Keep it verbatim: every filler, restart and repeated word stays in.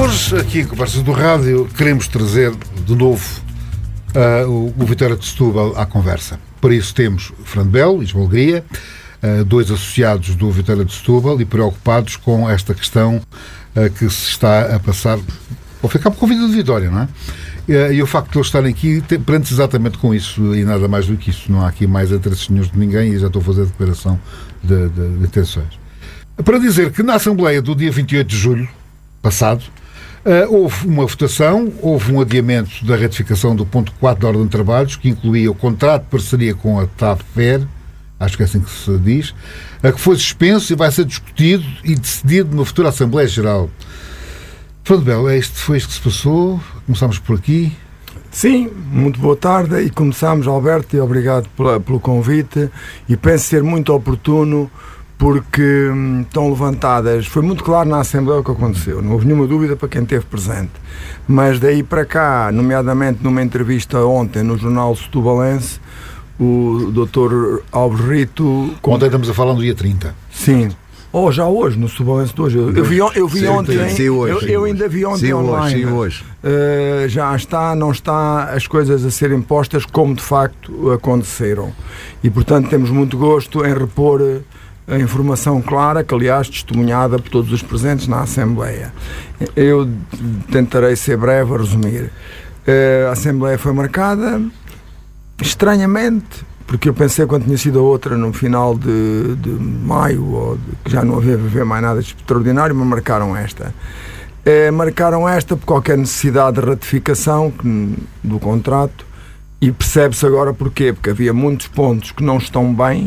Hoje, aqui em Conversas do Rádio, queremos trazer de novo uh, o, o Vitória de Setúbal à conversa. Para isso temos Fernando Belo e João Alegria, uh, dois associados do Vitória de Setúbal e preocupados com esta questão uh, que se está a passar, ou ficar por convite de Vitória, não é? Uh, e o facto de eles estarem aqui prende-se exatamente com isso e nada mais do que isso. Não há aqui mais entre esses senhores de ninguém e já estou a fazer a declaração de, de, de intenções. Para dizer que na Assembleia do dia vinte e oito de julho passado, uh, houve uma votação, houve um adiamento da ratificação do ponto quatro da Ordem de Trabalhos, que incluía o contrato de parceria com a T A D F E R, acho que é assim que se diz, uh, que foi suspenso e vai ser discutido e decidido numa futura Assembleia Geral. Fernando Belo, é isto, foi isto que se passou? Começamos por aqui. Sim, muito boa tarde e começamos, Alberto, e obrigado pela, pelo convite, e penso ser muito oportuno porque hum, estão levantadas, foi muito claro na Assembleia o que aconteceu, não houve nenhuma dúvida para quem esteve presente, mas daí para cá, nomeadamente numa entrevista ontem no jornal Setubalense, o doutor Alves Rito... Ontem estamos a falar no dia trinta. Sim. Oh, já hoje, no Setubalense de hoje. Eu, eu vi, eu vi sim, ontem, sim, hoje, eu, sim, eu ainda vi ontem sim, online. Sim, hoje. Uh, já está, não está as coisas a serem postas como de facto aconteceram. E portanto temos muito gosto em repor a informação clara, que aliás testemunhada por todos os presentes na Assembleia. Eu tentarei ser breve a resumir. Uh, a Assembleia foi marcada estranhamente, porque eu pensei quando tinha sido a outra no final de, de maio, ou de, que já não havia, havia mais nada de extraordinário, mas marcaram esta. É, marcaram esta por qualquer necessidade de ratificação que, do contrato, e percebe-se agora porquê, porque havia muitos pontos que não estão bem,